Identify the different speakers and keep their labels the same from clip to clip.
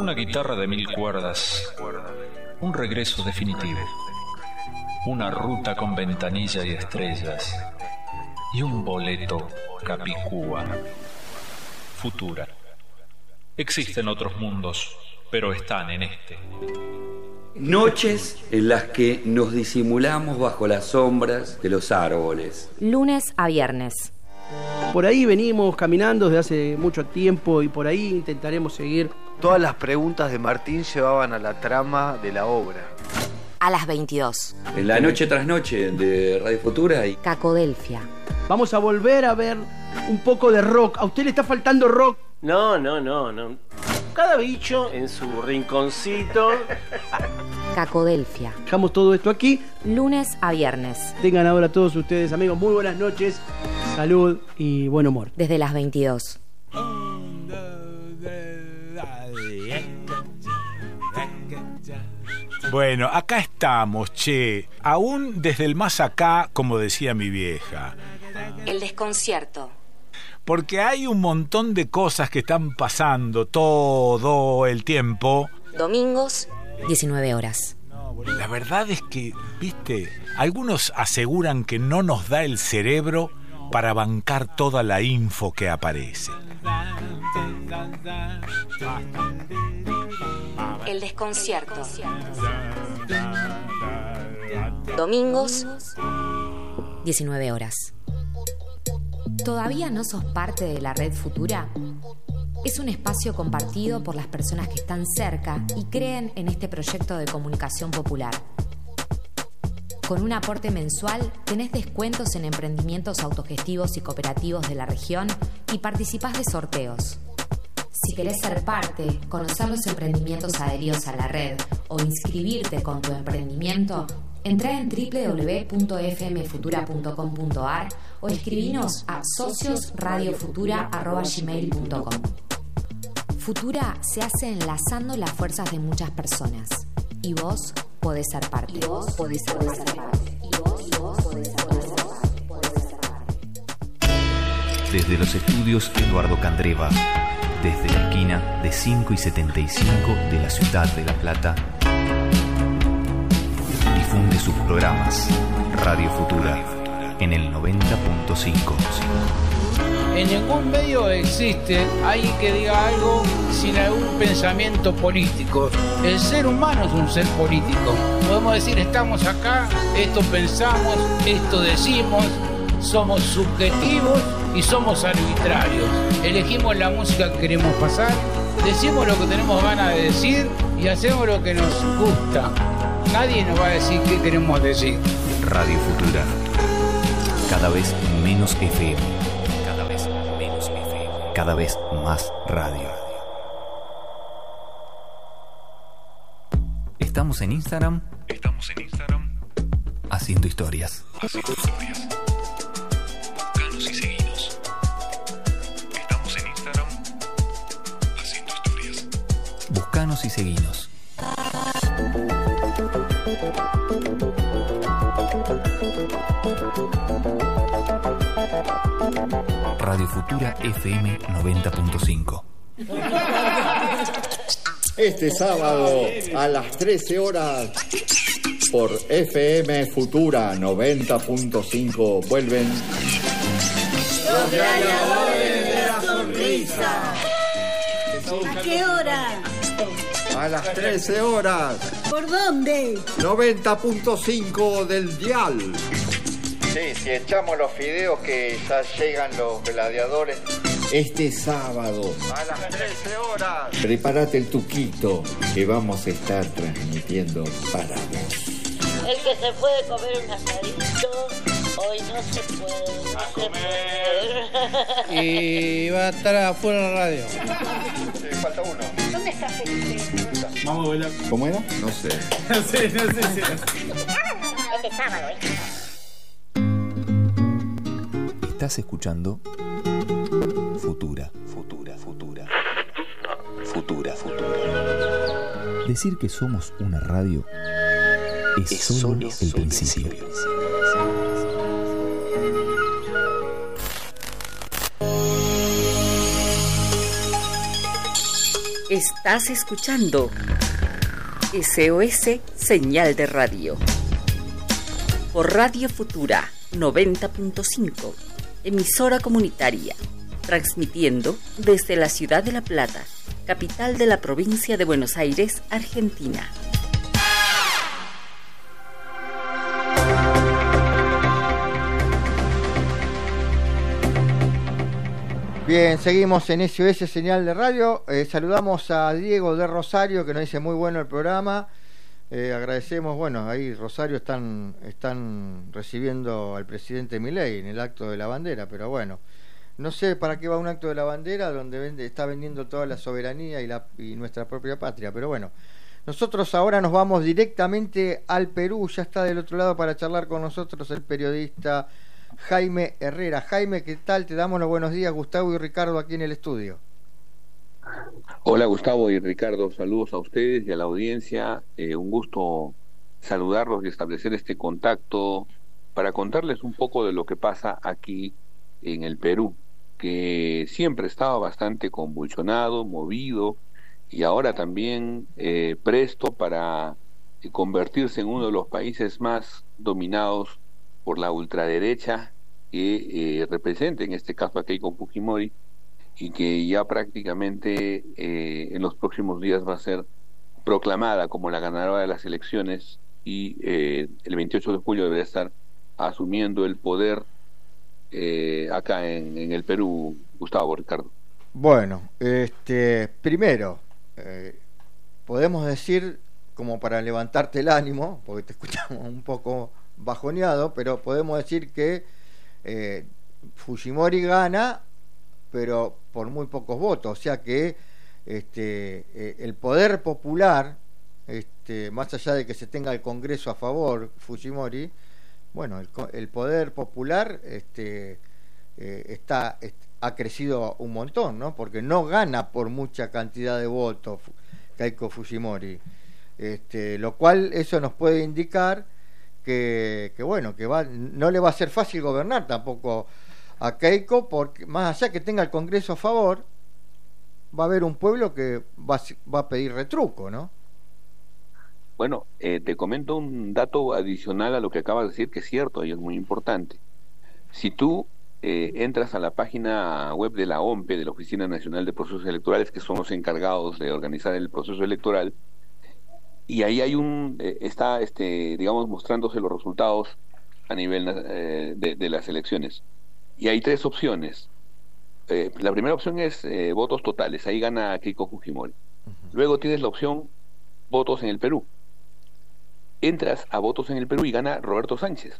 Speaker 1: Una guitarra de 1000 cuerdas, un regreso definitivo, una ruta con ventanilla y estrellas, y un boleto capicúa. Futura. Existen otros mundos, pero están en este.
Speaker 2: Noches en las que nos disimulamos bajo las sombras de los árboles.
Speaker 3: Lunes a viernes.
Speaker 4: Por ahí venimos caminando desde hace mucho tiempo y por ahí intentaremos seguir.
Speaker 5: Todas las preguntas de Martín llevaban a la trama de la obra.
Speaker 3: A las 22.
Speaker 2: En la noche tras noche de Radio Futura y
Speaker 3: Cacodelfia.
Speaker 4: Vamos a volver a ver un poco de rock. ¿A usted le está faltando rock?
Speaker 6: No. Cada bicho en su rinconcito.
Speaker 3: Cacodelfia.
Speaker 4: Dejamos todo esto aquí.
Speaker 3: Lunes a viernes.
Speaker 4: Tengan ahora todos ustedes, amigos, muy buenas noches, salud y buen humor.
Speaker 3: Desde las 22.
Speaker 7: Bueno, acá estamos, che. Aún desde el más acá, como decía mi vieja.
Speaker 3: El desconcierto.
Speaker 7: Porque hay un montón de cosas que están pasando todo el tiempo.
Speaker 3: Domingos, 19 horas.
Speaker 7: La verdad es que, viste, algunos aseguran que no nos da el cerebro para bancar toda la info que aparece.
Speaker 3: El desconcierto. Domingos, 19 horas. ¿Todavía no sos parte de la Red Futura? Es un espacio compartido por las personas que están cerca y creen en este proyecto de comunicación popular. Con un aporte mensual tenés descuentos en emprendimientos autogestivos y cooperativos de la región y participás de sorteos. Si querés ser parte, conocer los emprendimientos adheridos a la red o inscribirte con tu emprendimiento, entrá en www.fmfutura.com.ar o escribinos a sociosradiofutura@gmail.com. Futura se hace enlazando las fuerzas de muchas personas y vos podés ser parte.
Speaker 8: Desde los estudios Eduardo Candreva, desde la esquina de 5 y 75 de la ciudad de La Plata, difunde sus programas Radio Futura en el 90.5.
Speaker 9: En ningún medio existe alguien que diga algo sin algún pensamiento político. El ser humano es un ser político. Podemos decir, estamos acá, esto pensamos, esto decimos, somos subjetivos y somos arbitrarios. Elegimos la música que queremos pasar, decimos lo que tenemos ganas de decir y hacemos lo que nos gusta. Nadie nos va a decir qué queremos decir.
Speaker 8: Radio Futura. Cada vez menos FM. Cada vez más radio. Estamos en Instagram. Haciendo historias. Buscanos y seguinos. Estamos en Instagram. Haciendo historias. Buscanos y seguinos. Radio Futura FM 90.5.
Speaker 10: Este sábado a las 13 horas por FM Futura 90.5 vuelven
Speaker 11: Los Gladiadores de la Sonrisa. ¿A qué hora?
Speaker 10: a las 13 horas.
Speaker 11: ¿Por dónde?
Speaker 10: 90.5 del dial. Sí, si echamos los fideos que ya llegan los gladiadores. Este sábado a las 13 horas. Prepárate el tuquito que vamos a estar transmitiendo para vos.
Speaker 12: El que se puede comer un asadito, hoy no se puede.
Speaker 9: Y va a estar afuera de la radio.
Speaker 10: Sí, falta uno.
Speaker 12: ¿Dónde está Felipe?
Speaker 10: Vamos a bailar. ¿Cómo era? No sé.
Speaker 12: No sé. Este sábado,
Speaker 8: Estás escuchando Futura. Decir que somos una radio es solo el principio.
Speaker 13: Estás escuchando SOS Señal de Radio por Radio Futura 90.5, emisora comunitaria, transmitiendo desde la ciudad de La Plata, capital de la provincia de Buenos Aires, Argentina.
Speaker 14: Bien, seguimos en SOS Señal de Radio. Saludamos a Diego de Rosario, que nos dice muy bueno el programa. Agradecemos, bueno, ahí Rosario están recibiendo al presidente Milei en el acto de la bandera, pero bueno, no sé para qué va un acto de la bandera donde está vendiendo toda la soberanía y nuestra propia patria, pero bueno. Nosotros ahora nos vamos directamente al Perú. Ya está del otro lado para charlar con nosotros el periodista Jaime Herrera. Jaime, ¿qué tal? Te damos los buenos días, Gustavo y Ricardo, aquí en el estudio.
Speaker 15: Hola Gustavo y Ricardo, saludos a ustedes y a la audiencia. Un gusto saludarlos y establecer este contacto para contarles un poco de lo que pasa aquí en el Perú, que siempre estaba bastante convulsionado, movido y ahora también presto para convertirse en uno de los países más dominados por la ultraderecha que representa en este caso a Keiko Fujimori, y que ya prácticamente en los próximos días va a ser proclamada como la ganadora de las elecciones y el 28 de julio debería estar asumiendo el poder acá en el Perú, Gustavo, Ricardo.
Speaker 14: Bueno, primero, podemos decir, como para levantarte el ánimo, porque te escuchamos un poco bajoneado, pero podemos decir que Fujimori gana, pero por muy pocos votos, o sea que el poder popular, más allá de que se tenga el Congreso a favor, Fujimori, bueno, el poder popular ha crecido un montón, ¿no? Porque no gana por mucha cantidad de votos Keiko Fujimori, lo cual eso nos puede indicar que bueno, que no le va a ser fácil gobernar tampoco a Keiko, porque más allá que tenga el Congreso a favor, va a haber un pueblo que va a pedir retruco, ¿no?
Speaker 15: Bueno, te comento un dato adicional a lo que acabas de decir, que es cierto y es muy importante. Si tú entras a la página web de la OMPE, de la Oficina Nacional de Procesos Electorales, que son los encargados de organizar el proceso electoral, y ahí hay está digamos, mostrándose los resultados a nivel de las elecciones. Y hay tres opciones. La primera opción es votos totales, ahí gana Keiko Fujimori. Luego tienes la opción votos en el Perú. Entras a votos en el Perú y gana Roberto Sánchez.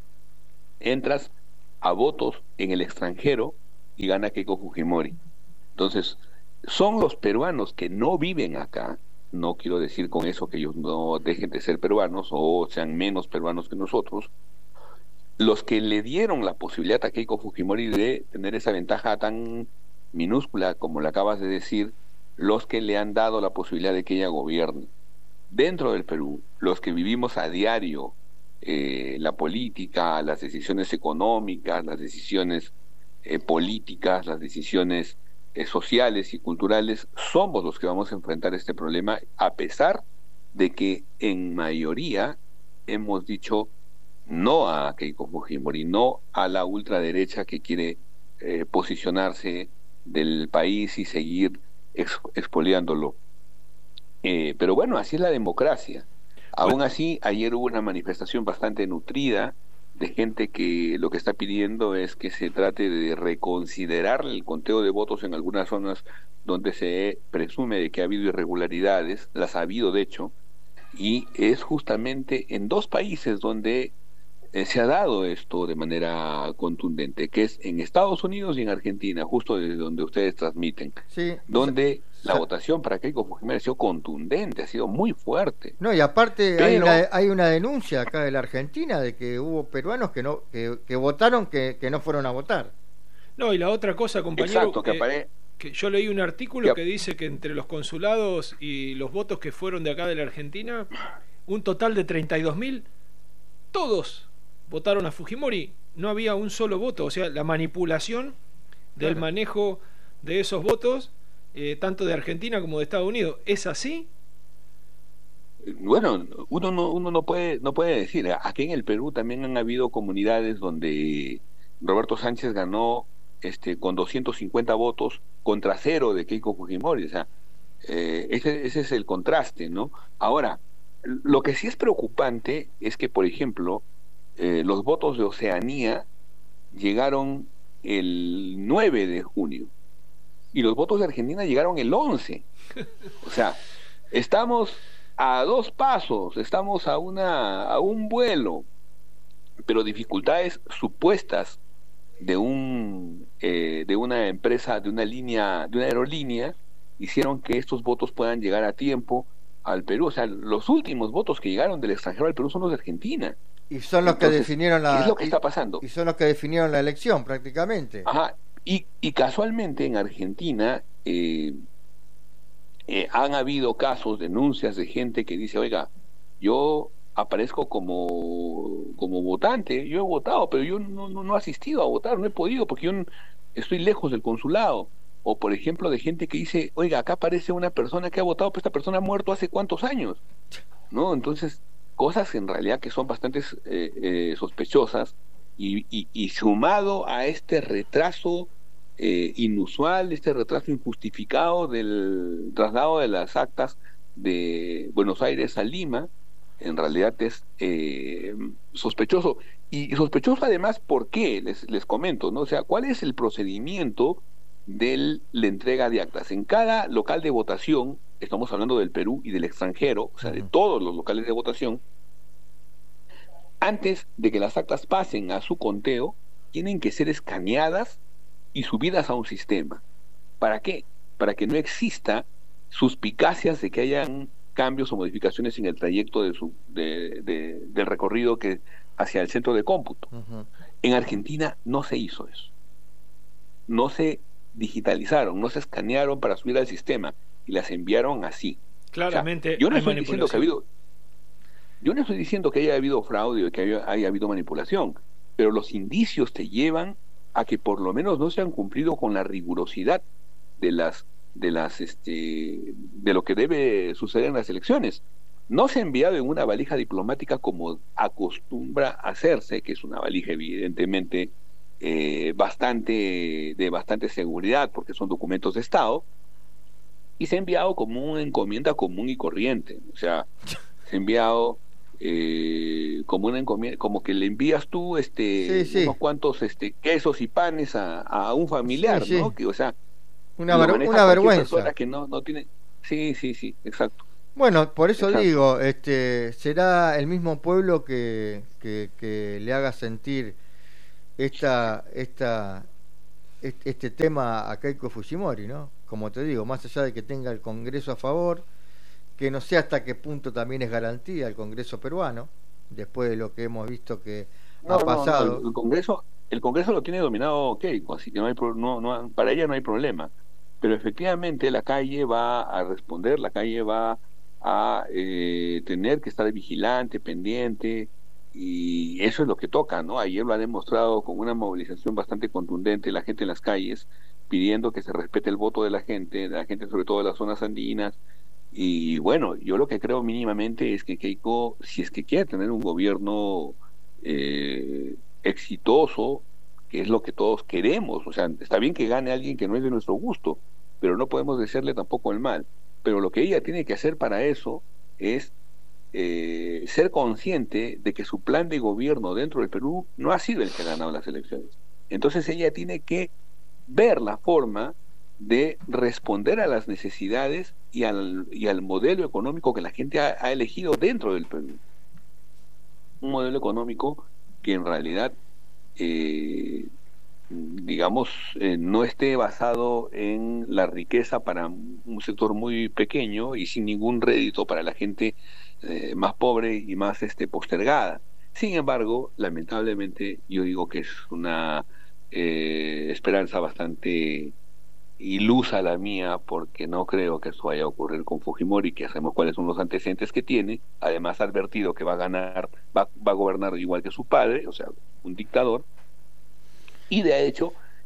Speaker 15: Entras a votos en el extranjero y gana Keiko Fujimori. Entonces, son los peruanos que no viven acá. No quiero decir con eso que ellos no dejen de ser peruanos o sean menos peruanos que nosotros, los que le dieron la posibilidad a Keiko Fujimori de tener esa ventaja tan minúscula como la acabas de decir, los que le han dado la posibilidad de que ella gobierne. Dentro del Perú, los que vivimos a diario la política, las decisiones económicas, las decisiones políticas, las decisiones sociales y culturales, somos los que vamos a enfrentar este problema, a pesar de que en mayoría hemos dicho no a Keiko Fujimori, no a la ultraderecha que quiere posicionarse del país y seguir expoliándolo. Pero bueno, así es la democracia. Aún así, ayer hubo una manifestación bastante nutrida de gente que lo que está pidiendo es que se trate de reconsiderar el conteo de votos en algunas zonas donde se presume de que ha habido irregularidades, las ha habido de hecho, y es justamente en dos países donde se ha dado esto de manera contundente, que es en Estados Unidos y en Argentina, justo desde donde ustedes transmiten,
Speaker 14: sí,
Speaker 15: donde la votación para Keiko Fujimori ha sido contundente, ha sido muy fuerte.
Speaker 14: No, y aparte hay una denuncia acá de la Argentina de que hubo peruanos que votaron que no fueron a votar.
Speaker 16: No, y la otra cosa, compañero,
Speaker 15: exacto,
Speaker 16: que yo leí un artículo que dice que entre los consulados y los votos que fueron de acá de la Argentina, un total de 32.000, todos votaron a Fujimori, no había un solo voto, o sea, la manipulación del manejo de esos votos tanto de Argentina como de Estados Unidos. ¿Es así?
Speaker 15: Bueno, uno no puede decir. Aquí en el Perú también han habido comunidades donde Roberto Sánchez ganó con 250 votos contra 0 de Keiko Fujimori. O sea, ese es el contraste, ¿no? Ahora, lo que sí es preocupante es que, por ejemplo, los votos de Oceanía llegaron el 9 de junio y los votos de Argentina llegaron el 11. O sea, estamos a 2 pasos, estamos a un vuelo, pero dificultades supuestas de una empresa, de una aerolínea, hicieron que estos votos puedan llegar a tiempo al Perú. O sea, los últimos votos que llegaron del extranjero al Perú son los de Argentina.
Speaker 14: Y son los que definieron
Speaker 15: ¿qué es lo que está pasando?
Speaker 14: Y son los que definieron la elección, prácticamente.
Speaker 15: Ajá. Y casualmente en Argentina han habido casos, denuncias de gente que dice, oiga, yo aparezco como votante, yo he votado, pero yo no he asistido a votar, no he podido porque yo estoy lejos del consulado. O por ejemplo de gente que dice, oiga, acá aparece una persona que ha votado, pero esta persona ha muerto hace cuántos años, ¿no? Entonces, cosas en realidad que son bastante sospechosas y sumado a este retraso inusual, este retraso injustificado del traslado de las actas de Buenos Aires a Lima, en realidad es sospechoso. Y sospechoso además, ¿por qué? Les comento, ¿no? O sea, ¿cuál es el procedimiento de la entrega de actas? En cada local de votación, estamos hablando del Perú y del extranjero, o sea, de todos los locales de votación, antes de que las actas pasen a su conteo, tienen que ser escaneadas y subidas a un sistema. ¿Para qué? Para que no exista suspicacias de que hayan cambios o modificaciones en el trayecto del recorrido que hacia el centro de cómputo. En Argentina no se hizo eso. No se digitalizaron, no se escanearon para subir al sistema y las enviaron así.
Speaker 16: Claramente,
Speaker 15: o sea, yo no estoy diciendo que yo no estoy diciendo que haya habido fraude o que haya habido manipulación, pero los indicios te llevan a que por lo menos no se han cumplido con la rigurosidad de lo que debe suceder en las elecciones. No se ha enviado en una valija diplomática como acostumbra hacerse, que es una valija evidentemente de bastante seguridad, porque son documentos de Estado, y se ha enviado como una encomienda común y corriente. O sea, se ha enviado como una encomienda, como que le envías tú unos cuantos quesos y panes a un familiar, ¿no? Que, o sea,
Speaker 14: una vergüenza
Speaker 15: que no tiene. Sí, exacto.
Speaker 14: Bueno, por eso digo, será el mismo pueblo que le haga sentir este tema a Keiko Fujimori, ¿no? Como te digo, más allá de que tenga el Congreso a favor, que no sé hasta qué punto también es garantía el Congreso peruano, después de lo que hemos visto que ha pasado.
Speaker 15: No, el Congreso lo tiene dominado Keiko, así que para ella no hay problema. Pero efectivamente la calle va a responder, la calle va a tener que estar vigilante, pendiente, y eso es lo que toca, ¿no? Ayer lo ha demostrado con una movilización bastante contundente la gente en las calles, pidiendo que se respete el voto de la gente sobre todo de las zonas andinas. Y bueno, yo lo que creo mínimamente es que Keiko, si es que quiere tener un gobierno exitoso, que es lo que todos queremos, o sea, está bien que gane alguien que no es de nuestro gusto, pero no podemos desearle tampoco el mal. Pero lo que ella tiene que hacer para eso es ser consciente de que su plan de gobierno dentro del Perú no ha sido el que ha ganado las elecciones. Entonces ella tiene que ver la forma de responder a las necesidades y al modelo económico que la gente ha elegido dentro del Perú. Un modelo económico que en realidad no esté basado en la riqueza para un sector muy pequeño y sin ningún rédito para la gente más pobre y más postergada. Sin embargo, lamentablemente yo digo que es una esperanza bastante ilusa la mía, porque no creo que eso vaya a ocurrir con Fujimori, que sabemos cuáles son los antecedentes que tiene. Además ha advertido que va a gobernar igual que su padre, o sea, un dictador, y de hecho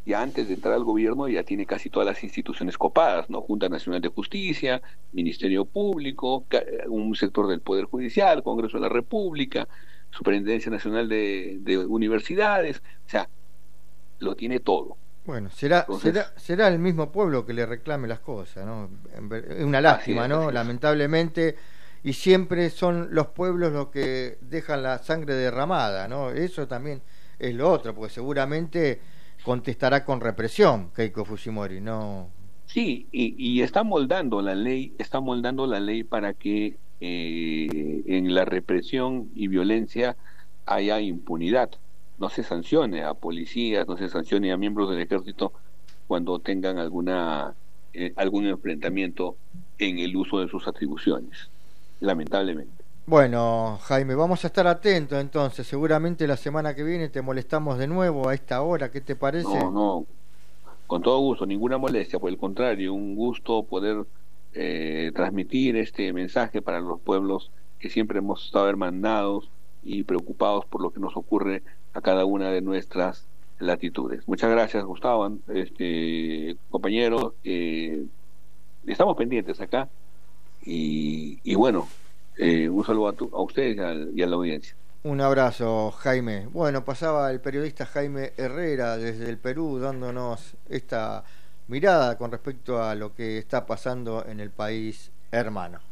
Speaker 15: ya antes de entrar al gobierno ya tiene casi todas las instituciones copadas, ¿no? Junta Nacional de Justicia, Ministerio Público, un sector del Poder Judicial, Congreso de la República, Superintendencia Nacional de Universidades, o sea, lo tiene todo.
Speaker 14: Bueno, será el mismo pueblo que le reclame las cosas, ¿no? Es una lástima, ¿no? Lamentablemente, y siempre son los pueblos los que dejan la sangre derramada, ¿no? Eso también es lo otro, porque seguramente contestará con represión Keiko Fujimori, ¿no?
Speaker 15: Sí, y está moldando la ley para que en la represión y violencia haya impunidad. No se sancione a policías, no se sancione a miembros del ejército cuando tengan algún enfrentamiento en el uso de sus atribuciones, lamentablemente.
Speaker 14: Bueno, Jaime, vamos a estar atentos entonces. Seguramente la semana que viene te molestamos de nuevo a esta hora. ¿Qué te parece?
Speaker 15: No, con todo gusto, ninguna molestia, por el contrario, un gusto poder transmitir este mensaje para los pueblos que siempre hemos estado hermanados y preocupados por lo que nos ocurre a cada una de nuestras latitudes. Muchas gracias, Gustavo, compañero. Estamos pendientes acá y bueno, un saludo a ustedes y a la audiencia.
Speaker 14: Un abrazo, Jaime. Bueno, pasaba el periodista Jaime Herrera desde el Perú dándonos esta mirada con respecto a lo que está pasando en el país hermano.